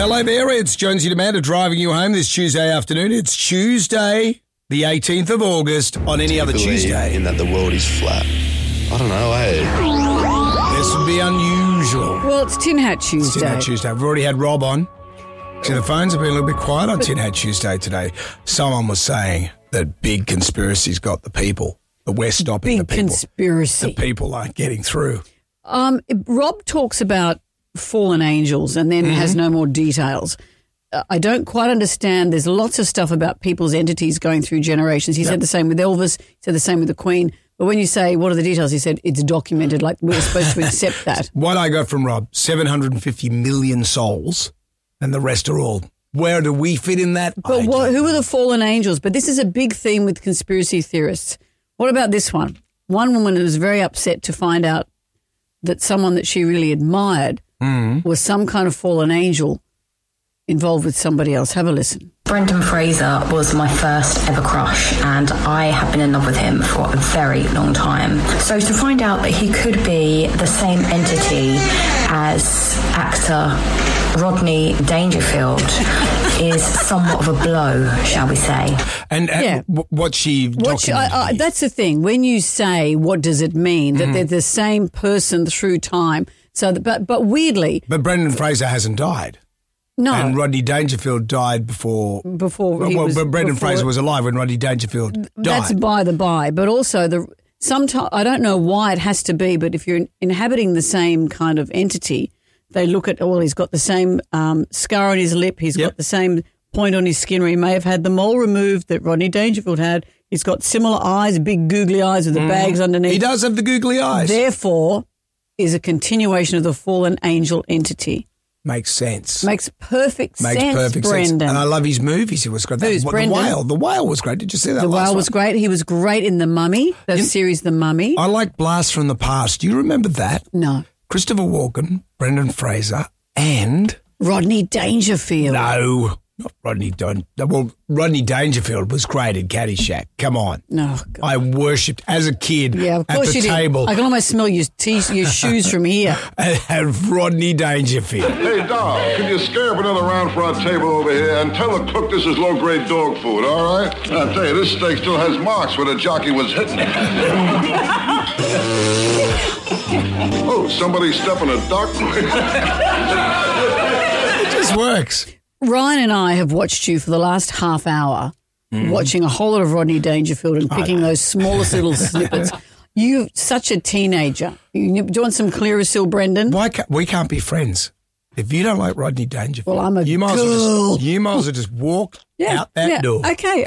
Hello there, it's Jonesy and Amanda driving you home this Tuesday afternoon. It's Tuesday, the 18th of August, on any other Tuesday. In that the world is flat. I don't know, This would be unusual. Well, it's Tin Hat Tuesday. It's Tin Hat Tuesday. We've already had Rob on. See, the phones have been a little bit quiet on Tin Hat Tuesday today. Someone was saying that big conspiracy's got the people, that we're stopping the people. Big conspiracy. The people aren't getting through. Rob talks about fallen angels and then has no more details. I don't quite understand. There's lots of stuff about people's entities going through generations. He said the same with Elvis. He said the same with the Queen. But when you say, what are the details? He said, it's documented, like we're supposed to accept that. What I got from Rob, 750 million souls, and the rest are all. Where do we fit in that? But who are the fallen angels? But this is a big theme with conspiracy theorists. What about this one? One woman was very upset to find out that someone that she really admired was some kind of fallen angel involved with somebody else. Have a listen. Brendan Fraser was my first ever crush, and I have been in love with him for a very long time. So to find out that he could be the same entity as actor Rodney Dangerfield is somewhat of a blow, shall we say. And what's she documented? That's the thing. When you say, what does it mean? That they're the same person through time. So, but weirdly... But Brendan Fraser hasn't died. No. And Rodney Dangerfield died before Brendan Fraser was alive when Rodney Dangerfield died. That's by the by. But also, sometimes I don't know why it has to be, but if you're inhabiting the same kind of entity, they look at, he's got the same scar on his lip, he's got the same point on his skin where he may have had the mole removed that Rodney Dangerfield had. He's got similar eyes, big googly eyes with the bags underneath. He does have the googly eyes. Therefore, is a continuation of the fallen angel entity. Makes sense. Makes perfect sense, Brendan. And I love his movies. It was great. Brendan? The Whale was great. Did you see that? The Whale was great. He was great in The Mummy, the series The Mummy. I like Blast from the Past. Do you remember that? No. Christopher Walken, Brendan Fraser, and... Rodney Dangerfield. No, not Rodney Dangerfield. Well, Rodney Dangerfield was great in Caddyshack. Come on. No, God. I worshipped as a kid of course at the you table. Did. I can almost smell your shoes from here. And Rodney Dangerfield. Hey, Doc, can you scare up another round for our table over here and tell the cook this is low-grade dog food, all right? I tell you, this steak still has marks where the jockey was hitting it. Oh, somebody stepping a duck? It just works. Ryan and I have watched you for the last half hour, watching a whole lot of Rodney Dangerfield and picking those smallest little snippets. You're such a teenager. Do you want some Clearasil, Brendan? We can't be friends. If you don't like Rodney Dangerfield, well, I'm a girl. You might as well just walk out that door. Okay.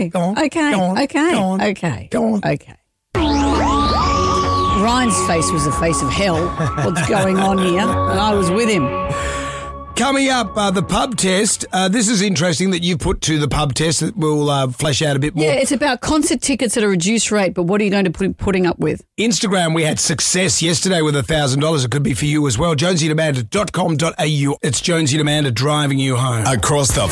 Ryan's face was the face of hell. What's going on here? And I was with him. Coming up, the pub test. This is interesting that you put to the pub test that we'll flesh out a bit more. Yeah, it's about concert tickets at a reduced rate, but what are you going to be putting up with? Instagram, we had success yesterday with $1,000. It could be for you as well. JonesyandAmanda.com.au. It's Jonesy and Amanda driving you home. Across the